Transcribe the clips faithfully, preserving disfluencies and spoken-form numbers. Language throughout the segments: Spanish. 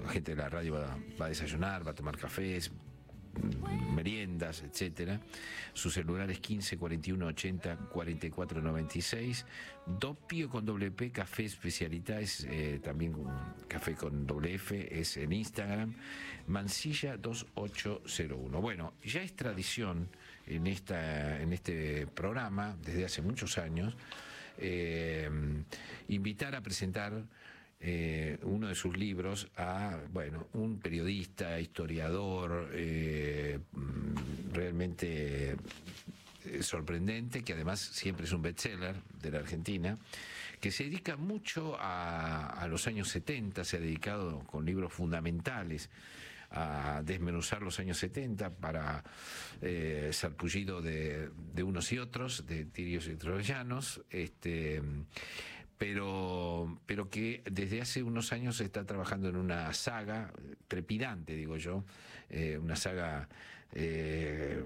la gente de la radio va, va a desayunar, va a tomar cafés, meriendas, etcétera. Su celular es quince cuarenta y uno ochenta cuarenta y cuatro noventa y seis. Doppio con doble P, Café Especialidad, es eh, también un café con doble F, es en Instagram. Mansilla dos ocho cero uno. Bueno, ya es tradición en, esta, en este programa, desde hace muchos años, eh, invitar a presentar Eh, uno de sus libros a, bueno, un periodista, historiador, eh, realmente eh, sorprendente, que además siempre es un bestseller de la Argentina, que se dedica mucho a, a los años setenta, se ha dedicado con libros fundamentales a desmenuzar los años setenta para eh, sarpullido de, de unos y otros, de tirios y troyanos, este pero pero que desde hace unos años está trabajando en una saga trepidante, digo yo, eh, una saga eh,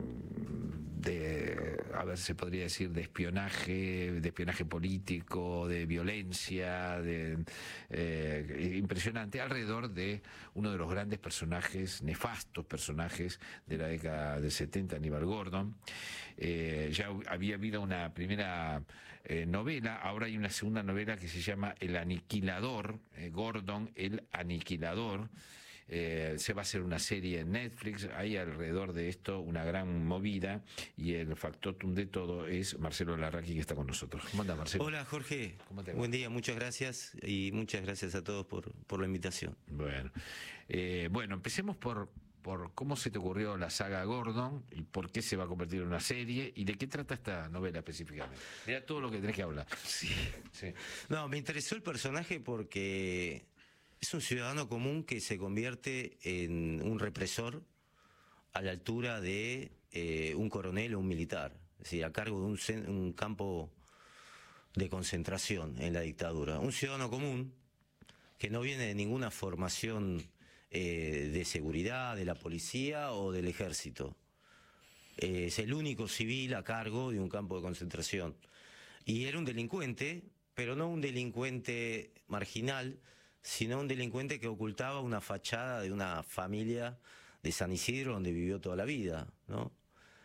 de, a ver, se podría decir, de espionaje, de espionaje político, de violencia, de eh, impresionante, alrededor de uno de los grandes personajes, nefastos personajes de la década del setenta, Aníbal Gordon. Eh, ya había habido una primera eh, novela, ahora hay una segunda novela que se llama El Aniquilador, eh, Gordon, el Aniquilador. Eh, se va a hacer una serie en Netflix, hay alrededor de esto una gran movida, y el factotum de todo es Marcelo Larraqui, que está con nosotros. ¿Cómo andás, Marcelo? Hola, Jorge. ¿Cómo te va? Buen día, muchas gracias, y muchas gracias a todos por, por la invitación. Bueno, eh, bueno, empecemos por, por cómo se te ocurrió la saga Gordon y por qué se va a convertir en una serie y de qué trata esta novela específicamente. Mira todo lo que tenés que hablar. Sí. Sí. No, me interesó el personaje porque es un ciudadano común que se convierte en un represor a la altura de eh, un coronel o un militar, es decir, a cargo de un, un campo de concentración en la dictadura. Un ciudadano común que no viene de ninguna formación eh, de seguridad, de la policía o del ejército. Eh, es el único civil a cargo de un campo de concentración. Y era un delincuente, pero no un delincuente marginal, sino un delincuente que ocultaba una fachada de una familia de San Isidro donde vivió toda la vida, ¿no?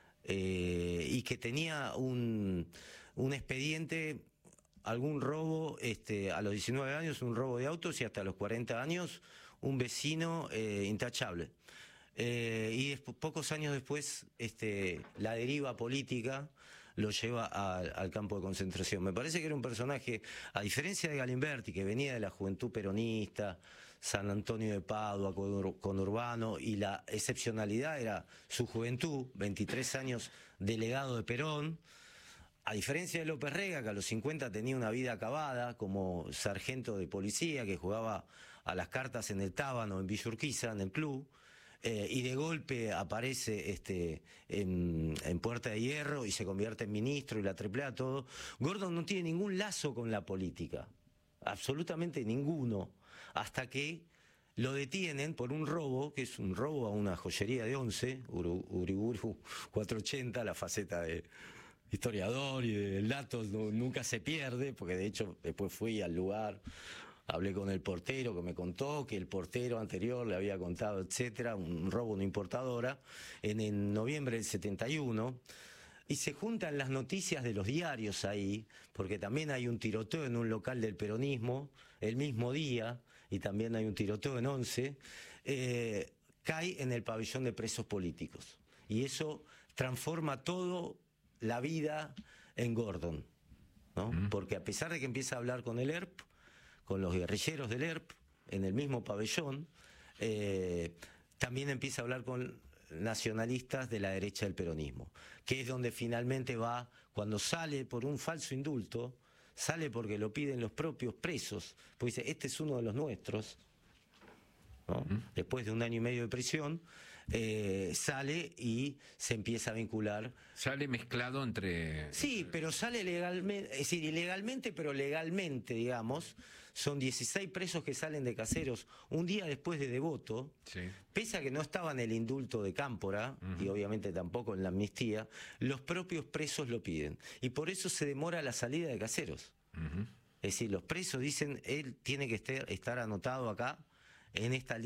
Eh, y que tenía un, un expediente, algún robo, este, a los diecinueve años un robo de autos, y hasta los cuarenta años un vecino eh, intachable. Eh, y después, pocos años después, este, la deriva política lo lleva a, al campo de concentración. Me parece que era un personaje, a diferencia de Galimberti, que venía de la juventud peronista, San Antonio de Padua, conurbano, y la excepcionalidad era su juventud, veintitrés años delegado de Perón. A diferencia de López Rega, que a los cincuenta tenía una vida acabada como sargento de policía, que jugaba a las cartas en el Tábano, en Villa Urquiza, en el club, eh, y de golpe aparece este, en, en Puerta de Hierro y se convierte en ministro y la triplea todo. Gordon no tiene ningún lazo con la política, absolutamente ninguno, hasta que lo detienen por un robo, que es un robo a una joyería de Once, Uriburu cuatrocientos ochenta, la faceta de historiador y del dato no, nunca se pierde, porque de hecho después fui al lugar, hablé con el portero que me contó que el portero anterior le había contado, etcétera, un robo a una importadora en, en noviembre del setenta y uno. Y se juntan las noticias de los diarios ahí, porque también hay un tiroteo en un local del peronismo el mismo día, y también hay un tiroteo en Once, eh, cae en el pabellón de presos políticos. Y eso transforma todo la vida en Gordon, ¿no? Mm. Porque a pesar de que empieza a hablar con el E R P, con los guerrilleros del E R P, en el mismo pabellón, eh, también empieza a hablar con nacionalistas de la derecha del peronismo, que es donde finalmente va, cuando sale por un falso indulto, sale porque lo piden los propios presos, porque dice, este es uno de los nuestros, ¿no? Uh-huh. Después de un año y medio de prisión, eh, sale y se empieza a vincular. Sale mezclado entre... Sí, pero sale legalmente, es decir, ilegalmente, pero legalmente, digamos. Son dieciséis presos que salen de Caseros un día después de Devoto, sí. Pese a que no estaba en el indulto de Cámpora, uh-huh. Y obviamente tampoco en la amnistía, los propios presos lo piden. Y por eso se demora la salida de Caseros. Uh-huh. Es decir, los presos dicen, él tiene que estar, estar anotado acá, en esta